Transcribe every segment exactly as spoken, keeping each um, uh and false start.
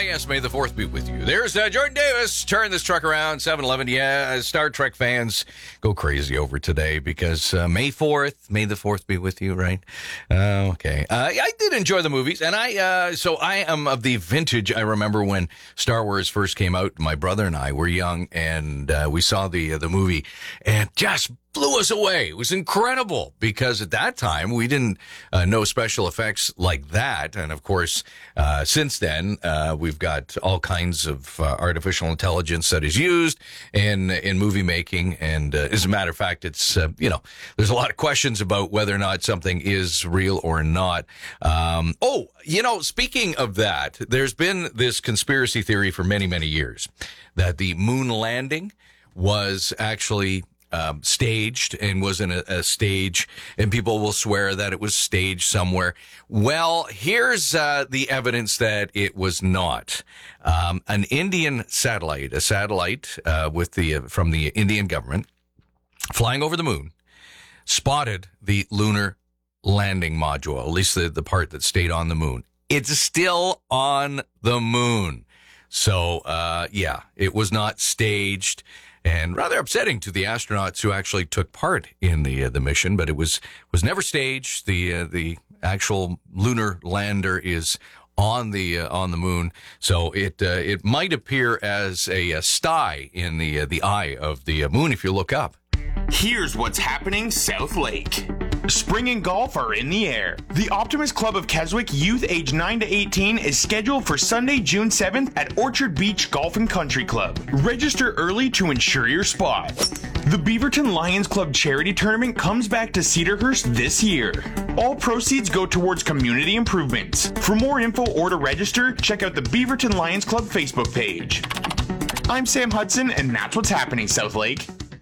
yes, may the fourth be with you. There's uh, Jordan Davis. Turn this truck around, seven eleven. Yeah, Star Trek fans go crazy over today because uh, May fourth, may the fourth be with you, right? Uh, okay. Uh, I did enjoy the movies, and I, uh, so I am of the vintage. I remember when Star Wars first came out, my brother and I were young, and uh, we saw the, uh, the movie, and just blew us away. It was incredible because at that time we didn't uh, know special effects like that. And of course, uh, since then, uh, we've got all kinds of uh, artificial intelligence that is used in, in movie making. And uh, as a matter of fact, it's, uh, you know, there's a lot of questions about whether or not something is real or not. Um, oh, you know, speaking of that, there's been this conspiracy theory for many, many years that the moon landing was actually Um, staged and was in a, a stage, and people will swear that it was staged somewhere. Well, here's uh, the evidence that it was not. Um, an Indian satellite, a satellite uh, with the uh, from the Indian government, flying over the moon, spotted the lunar landing module, at least the, the part that stayed on the moon. It's still on the moon. So, uh, yeah, it was not staged. And rather upsetting to the astronauts who actually took part in the uh, the mission, but it was was never staged. The uh, the actual lunar lander is on the uh, on the moon, so it uh, it might appear as a, a sty in the uh, the eye of the uh, moon if you look up. Here's what's happening South Lake. Spring and golf are in the air. The Optimist Club of Keswick youth age nine to eighteen is scheduled for Sunday, June seventh at Orchard Beach Golf and Country Club. Register early to ensure your spot. The Beaverton Lions Club charity tournament comes back to Cedarhurst this year. All proceeds go towards community improvements. For more info or to register, check out the Beaverton Lions Club Facebook page. I'm Sam Hudson, and that's what's happening South Lake.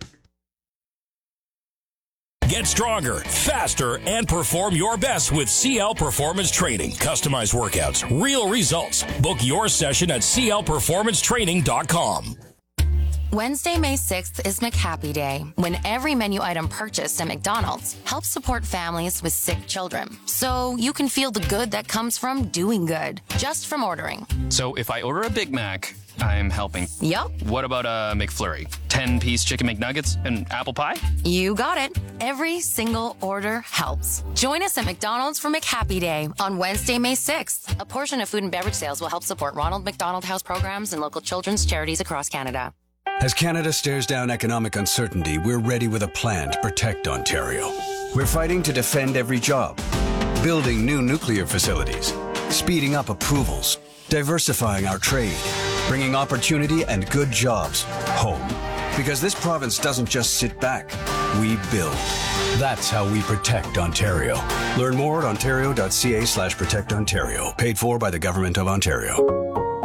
Get stronger, faster, and perform your best with C L Performance Training. Customized workouts, real results. Book your session at c l performance training dot com. Wednesday, May sixth is McHappy Day, when every menu item purchased at McDonald's helps support families with sick children. So you can feel the good that comes from doing good, just from ordering. So if I order a Big Mac, I'm helping. Yup. What about a McFlurry? ten-piece chicken McNuggets and apple pie? You got it. Every single order helps. Join us at McDonald's for McHappy Day on Wednesday, May sixth. A portion of food and beverage sales will help support Ronald McDonald House programs and local children's charities across Canada. As Canada stares down economic uncertainty, we're ready with a plan to protect Ontario. We're fighting to defend every job, building new nuclear facilities, speeding up approvals, diversifying our trade, bringing opportunity and good jobs home. Because this province doesn't just sit back, we build. That's how we protect Ontario. Learn more at ontario.ca slash protect Ontario. Paid for by the Government of Ontario.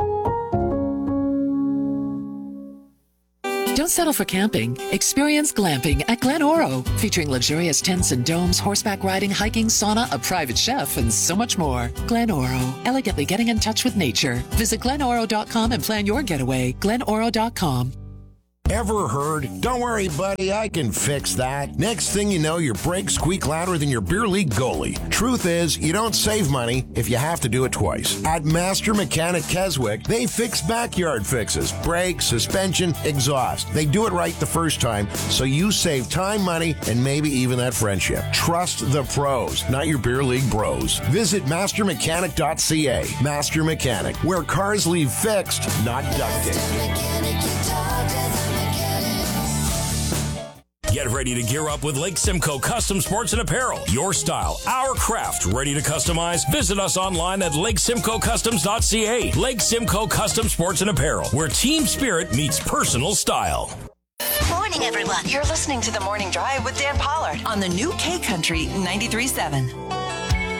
Don't settle for camping. Experience glamping at Glen Oro, featuring luxurious tents and domes, horseback riding, hiking, sauna, a private chef, and so much more. Glen Oro, elegantly getting in touch with nature. Visit glen oro dot com and plan your getaway. glen oro dot com. Ever heard? Don't worry, buddy, I can fix that. Next thing you know, your brakes squeak louder than your beer league goalie. Truth is, you don't save money if you have to do it twice. At Master Mechanic Keswick, they fix backyard fixes, brakes, suspension, exhaust. They do it right the first time, so you save time, money, and maybe even that friendship. Trust the pros, not your beer league bros. Visit master mechanic dot c a. Master Mechanic, where cars leave fixed, not duct tape. Get ready to gear up with Lake Simcoe Custom Sports and Apparel. Your style, our craft, ready to customize? Visit us online at lake simcoe customs dot c a. Lake Simcoe Custom Sports and Apparel, where team spirit meets personal style. Morning, everyone. You're listening to The Morning Drive with Dan Pollard on the new K Country ninety-three point seven.